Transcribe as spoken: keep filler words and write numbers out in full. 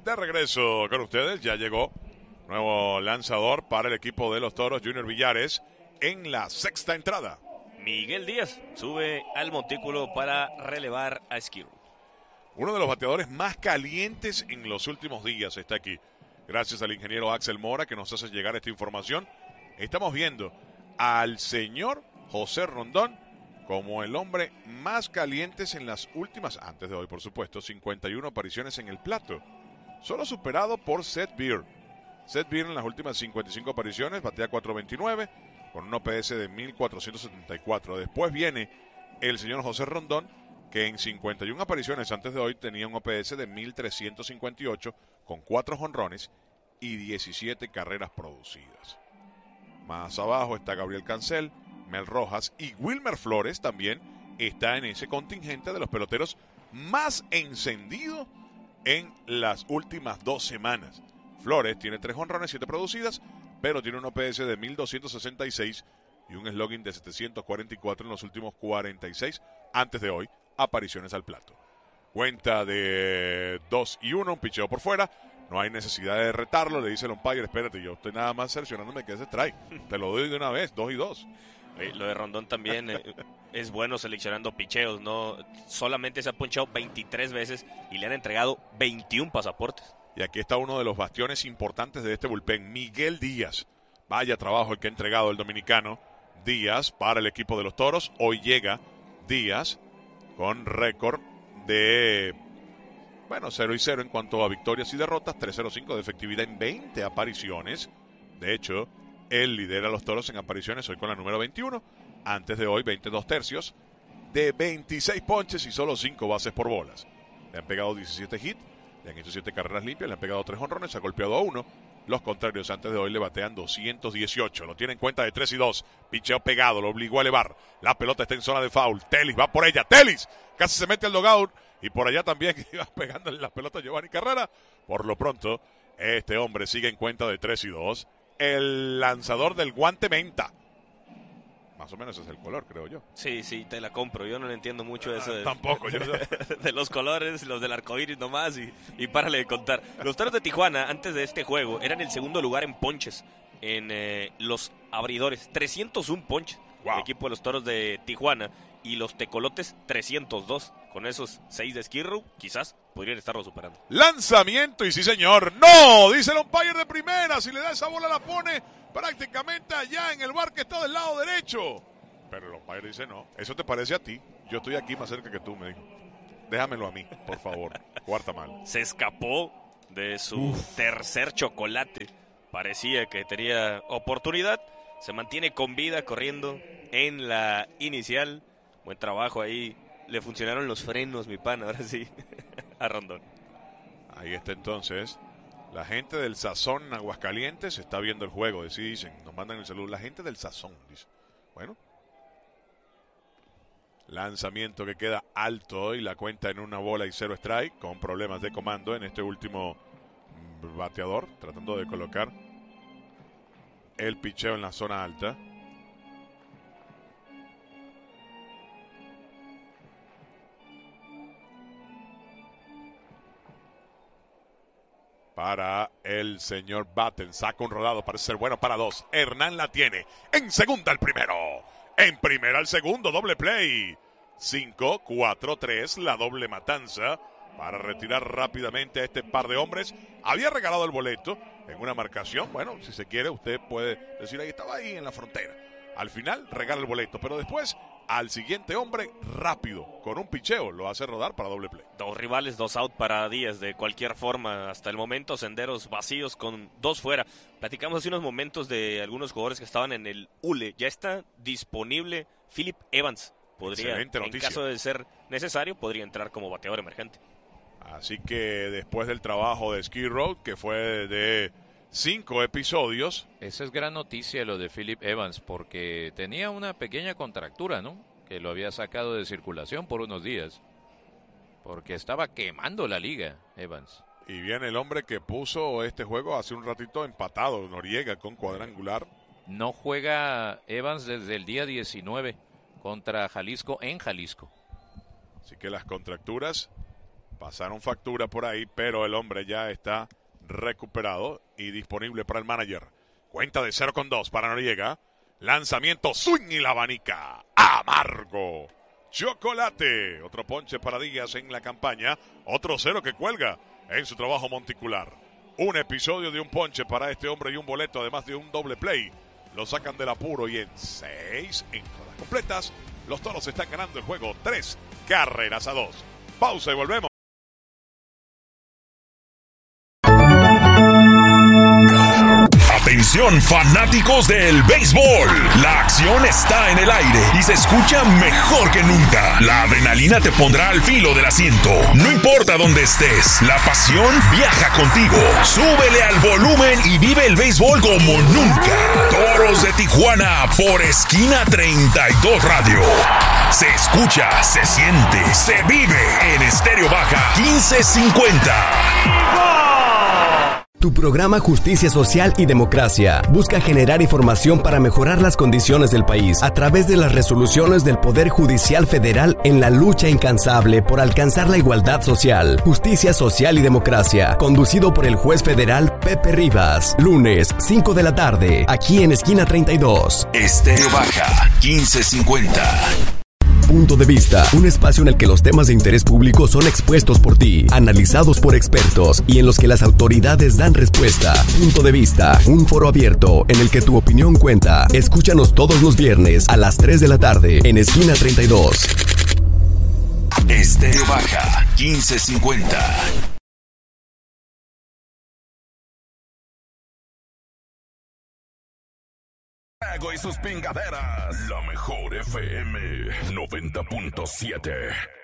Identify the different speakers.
Speaker 1: De regreso con ustedes, ya llegó nuevo lanzador para el equipo de los Toros, Junior Villares, en la sexta entrada.
Speaker 2: Miguel Díaz sube al montículo para relevar a Esquirro.
Speaker 1: Uno de los bateadores más calientes en los últimos días está aquí. Gracias al ingeniero Axel Mora que nos hace llegar esta información. Estamos viendo al señor José Rondón como el hombre más caliente en las últimas, antes de hoy por supuesto, cincuenta y una apariciones en el plato. Solo superado por Seth Beer. Seth Beer en las últimas cincuenta y cinco apariciones batea cuatro veintinueve con un O P S de mil cuatrocientos setenta y cuatro. Después viene el señor José Rondón, que en cincuenta y una apariciones antes de hoy tenía un O P S de mil trescientos cincuenta y ocho con cuatro jonrones y diecisiete carreras producidas. Más abajo está Gabriel Cancel, Mel Rojas y Wilmer Flores también está en ese contingente de los peloteros más encendido en las últimas dos semanas. Flores tiene tres jonrones, siete producidas, pero tiene un O P S de mil doscientos sesenta y seis y un slugging de setecientos cuarenta y cuatro en los últimos cuarenta y seis, antes de hoy, apariciones al plato. Cuenta de dos y uno, un picheo por fuera. No hay necesidad de retarlo, le dice el umpire, espérate, yo estoy nada más seleccionándome que ese strike. Te lo doy de una vez, dos y dos.
Speaker 2: Oye, lo de Rondón también eh, es bueno seleccionando picheos, ¿no? Solamente se ha ponchado veintitrés veces y le han entregado veintiún pasaportes.
Speaker 1: Y aquí está uno de los bastiones importantes de este bullpen, Miguel Díaz. Vaya trabajo el que ha entregado el dominicano Díaz para el equipo de los Toros. Hoy llega Díaz con récord de, bueno, cero y cero en cuanto a victorias y derrotas, tres cero cinco de efectividad en veinte apariciones. De hecho, él lidera a los Toros en apariciones hoy con la número veintiuno. Antes de hoy, veintidós tercios de veintiséis ponches y solo cinco bases por bolas. Le han pegado diecisiete hits, le han hecho siete carreras limpias, le han pegado tres jonrones, ha golpeado a uno. Los contrarios antes de hoy le batean doscientos dieciocho. Lo tiene en cuenta de tres y dos. Picheo pegado, lo obligó a elevar. La pelota está en zona de foul. Telis va por ella. Telis casi se mete al dugout. Y por allá también iba pegando en la pelota Giovanni Carrera. Por lo pronto, este hombre sigue en cuenta de tres y dos. El lanzador del guante menta. Más o menos ese es el color, creo yo.
Speaker 2: Sí, sí, te la compro. Yo no le entiendo mucho
Speaker 1: Ah,
Speaker 2: eso de,
Speaker 1: tampoco, yo
Speaker 2: de, de los colores, los del arcoíris nomás y, y párale de contar. Los Toros de Tijuana, antes de este juego, eran el segundo lugar en ponches en eh, los abridores. trescientos uno ponches.
Speaker 1: Wow.
Speaker 2: El equipo de los Toros de Tijuana. Y los Tecolotes, trescientos dos. Con esos seis de Esquirro, quizás podrían estarlo superando.
Speaker 1: Lanzamiento y sí, señor. ¡No! Dice el umpire de primera. Si le da esa bola, la pone prácticamente allá en el bar que está del lado derecho. Pero el umpire dice no. Eso te parece a ti. Yo estoy aquí más cerca que tú, me dijo. Déjamelo a mí, por favor. Cuarta mano.
Speaker 2: Se escapó de su Uf. tercer chocolate. Parecía que tenía oportunidad. Se mantiene con vida corriendo en la inicial. Buen trabajo ahí. Le funcionaron los frenos, mi pan, ahora sí, a Rondón.
Speaker 1: Ahí está entonces. La gente del Sazón Aguascalientes está viendo el juego. Así dicen, nos mandan el saludo. La gente del Sazón, dice. Bueno. Lanzamiento que queda alto y la cuenta en una bola y cero strike. Con problemas de comando en este último bateador. Tratando de colocar el picheo en la zona alta. Para el señor Batten. Saca un rodado, parece ser bueno para dos. Hernán la tiene. En segunda el primero. En primera el segundo, doble play. cinco, cuatro, tres, la doble matanza. Para retirar rápidamente a este par de hombres. Había regalado el boleto en una marcación. Bueno, si se quiere, usted puede decir ahí estaba ahí en la frontera. Al final regala el boleto, pero después al siguiente hombre rápido, con un picheo, lo hace rodar para doble play.
Speaker 2: Dos rivales, dos out para Díaz, de cualquier forma, hasta el momento, senderos vacíos con dos fuera. Platicamos hace unos momentos de algunos jugadores que estaban en el U L E, ya está disponible Philip Evans, podría, en caso de ser necesario, podría entrar como bateador emergente.
Speaker 1: Así que después del trabajo de Ski Road, que fue de cinco episodios.
Speaker 3: Esa es gran noticia lo de Philip Evans, porque tenía una pequeña contractura, ¿no? Que lo había sacado de circulación por unos días. Porque estaba quemando la liga, Evans.
Speaker 1: Y viene el hombre que puso este juego hace un ratito empatado, Noriega con cuadrangular.
Speaker 3: No juega Evans desde el día diecinueve contra Jalisco en Jalisco.
Speaker 1: Así que las contracturas Pasaron factura por ahí, pero el hombre ya está recuperado y disponible para el manager. Cuenta de cero con dos para Noriega. Lanzamiento, swing y la abanica. Amargo. Chocolate. Otro ponche para Díaz en la campaña. Otro cero que cuelga en su trabajo monticular. Un episodio de un ponche para este hombre y un boleto, además de un doble play. Lo sacan del apuro y en seis entradas completas, los Toros están ganando el juego tres carreras a dos. Pausa y volvemos.
Speaker 4: Atención fanáticos del béisbol, la acción está en el aire y se escucha mejor que nunca. La adrenalina te pondrá al filo del asiento. No importa dónde estés, la pasión viaja contigo. Súbele al volumen y vive el béisbol como nunca. Toros de Tijuana por Esquina treinta y dos Radio. Se escucha, se siente, se vive en Estéreo Baja quince cincuenta.
Speaker 5: Tu programa Justicia Social y Democracia busca generar información para mejorar las condiciones del país a través de las resoluciones del Poder Judicial Federal en la lucha incansable por alcanzar la igualdad social. Justicia Social y Democracia, conducido por el juez federal Pepe Rivas. Lunes, cinco de la tarde, aquí en Esquina treinta y dos.
Speaker 4: Estéreo Baja quince cincuenta.
Speaker 5: Punto de Vista, un espacio en el que los temas de interés público son expuestos por ti, analizados por expertos y en los que las autoridades dan respuesta. Punto de Vista, un foro abierto en el que tu opinión cuenta. Escúchanos todos los viernes a las tres de la tarde en Esquina treinta y dos.
Speaker 4: Estéreo Baja quince cincuenta. Y sus pingaderas. La mejor F M noventa punto siete.